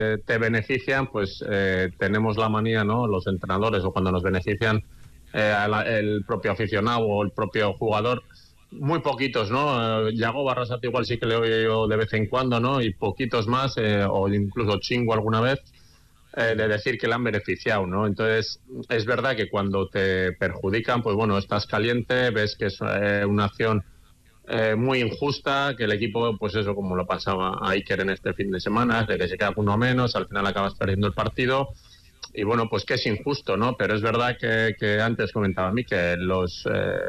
te benefician, pues tenemos la manía, ¿no? Los entrenadores, o cuando nos benefician el propio aficionado o el propio jugador, muy poquitos, ¿no? Yago Barrasate igual sí que le oigo de vez en cuando, ¿no? Y poquitos más, o incluso Chingo alguna vez, de decir que le han beneficiado, ¿no? Entonces, es verdad que cuando te perjudican, pues bueno, estás caliente, ves que es una acción muy injusta, que el equipo, pues eso, como lo pasaba a Iker en este fin de semana, de que se queda uno menos, al final acabas perdiendo el partido, y bueno, pues que es injusto, ¿no? Pero es verdad que antes comentaba a mí que los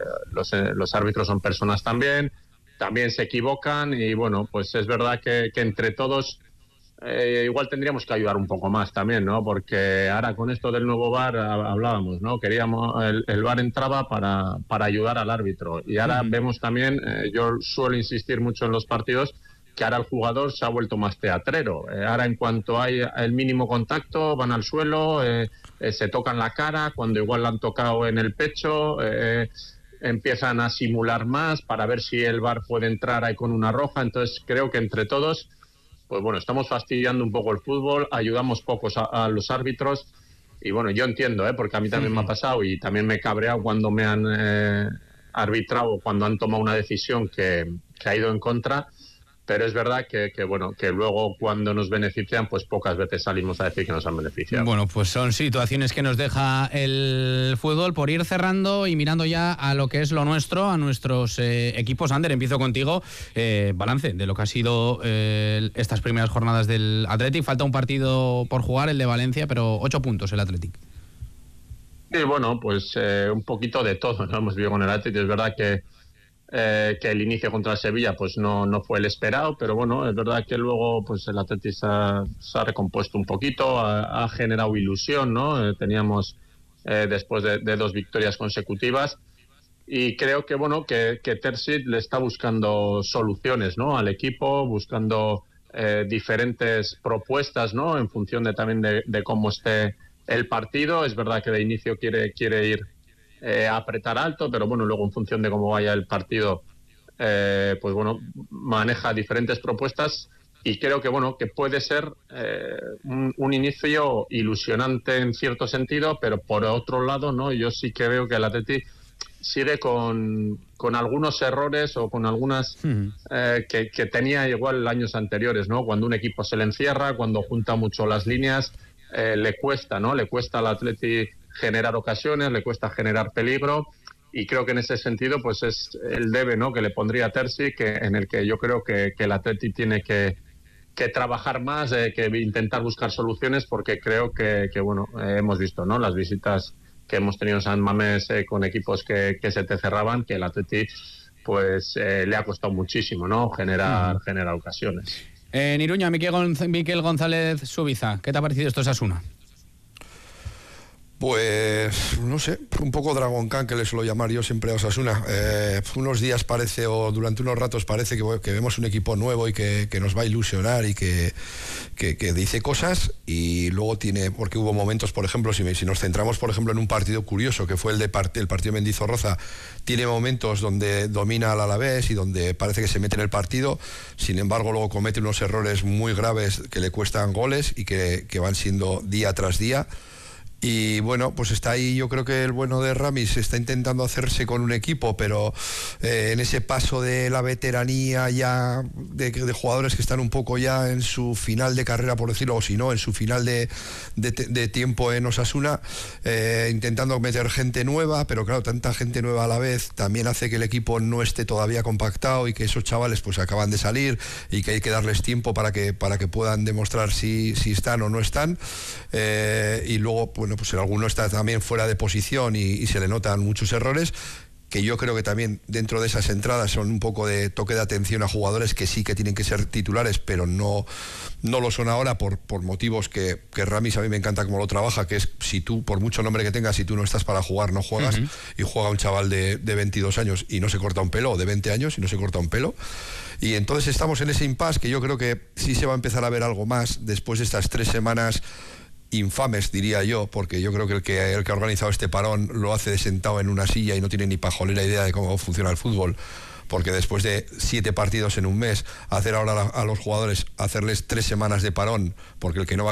árbitros son personas también se equivocan, y bueno, pues es verdad que entre todos igual tendríamos que ayudar un poco más también, ¿no? Porque ahora con esto del nuevo VAR hablábamos, ¿no? Queríamos, el VAR entraba para ayudar al árbitro, y ahora vemos también, yo suelo insistir mucho en los partidos, que ahora el jugador se ha vuelto más teatrero. Ahora, en cuanto hay el mínimo contacto, van al suelo, se tocan la cara, cuando igual la han tocado en el pecho, empiezan a simular más para ver si el VAR puede entrar ahí con una roja. Entonces creo que entre todos, pues bueno, estamos fastidiando un poco el fútbol, ayudamos pocos a los árbitros, y bueno, yo entiendo, porque a mí también me ha pasado, y también me he cabreado cuando me han arbitrado, cuando han tomado una decisión que ha ido en contra. Pero es verdad que bueno, que luego cuando nos benefician, pues pocas veces salimos a decir que nos han beneficiado. Bueno, pues son situaciones que nos deja el fútbol. Por ir cerrando y mirando ya a lo que es lo nuestro, a nuestros equipos. Ander, empiezo contigo. Balance de lo que ha sido estas primeras jornadas del Athletic. Falta un partido por jugar, el de Valencia, pero 8 puntos el Athletic. Sí, bueno, pues un poquito de todo, ¿no? Hemos vivido con el Athletic. Es verdad que el inicio contra el Sevilla pues no fue el esperado, pero bueno, es verdad que luego pues el Athletic se ha recompuesto un poquito, ha generado ilusión, ¿no? Teníamos después de 2 victorias consecutivas, y creo que bueno, que Terzic le está buscando soluciones, ¿no? Al equipo, buscando diferentes propuestas, ¿no? En función también de cómo esté el partido. Es verdad que de inicio quiere ir apretar alto, pero bueno, luego en función de cómo vaya el partido, pues bueno, maneja diferentes propuestas, y creo que bueno, que puede ser un inicio ilusionante en cierto sentido, pero por otro lado, no, yo sí que veo que el Atleti sigue con algunos errores, o con algunas que tenía igual años anteriores, ¿no? Cuando un equipo se le encierra, cuando junta mucho las líneas, le cuesta, ¿no? Le cuesta al Atleti generar ocasiones, le cuesta generar peligro, y creo que en ese sentido pues es el debe, ¿no?, que le pondría Terzic, en el que yo creo que el Atleti tiene que trabajar más, que intentar buscar soluciones, porque creo que bueno, hemos visto, ¿no?, las visitas que hemos tenido en San Mamés con equipos que se te cerraban, que el Atleti pues le ha costado muchísimo, ¿no?, generar ocasiones. En Iruña, Miquel González Subiza, ¿qué te ha parecido esto, Osasuna? Pues, no sé, un poco Dragon Khan, que le suelo llamar yo siempre a Osasuna. Unos días parece, o durante unos ratos parece que vemos un equipo nuevo y que nos va a ilusionar, y que dice cosas, y luego tiene, porque hubo momentos, por ejemplo, si nos centramos, por ejemplo, en un partido curioso, que fue el partido de Mendizorroza, tiene momentos donde domina al Alavés y donde parece que se mete en el partido, sin embargo, luego comete unos errores muy graves que le cuestan goles y que van siendo día tras día. Y bueno, pues está ahí, yo creo que el bueno de Ramis está intentando hacerse con un equipo, pero en ese paso de la veteranía ya de jugadores que están un poco ya en su final de carrera, por decirlo, o si no, en su final de tiempo en Osasuna, intentando meter gente nueva, pero claro, tanta gente nueva a la vez también hace que el equipo no esté todavía compactado, y que esos chavales pues acaban de salir, y que hay que darles tiempo para que puedan demostrar si están o no están, y luego, bueno, pues alguno está también fuera de posición y se le notan muchos errores, que yo creo que también dentro de esas entradas son un poco de toque de atención a jugadores que sí que tienen que ser titulares, pero no lo son ahora por motivos que Ramis, a mí me encanta cómo lo trabaja, que es, si tú, por mucho nombre que tengas, si tú no estás para jugar, no juegas, y juega un chaval de 22 años y no se corta un pelo, o de 20 años y no se corta un pelo. Y entonces estamos en ese impasse, que yo creo que sí se va a empezar a ver algo más después de estas 3 semanas infames, diría yo, porque yo creo que el que ha organizado este parón lo hace de sentado en una silla y no tiene ni pajolera idea de cómo funciona el fútbol, porque después de 7 partidos en un mes, hacer ahora a los jugadores, hacerles 3 semanas de parón, porque el que no va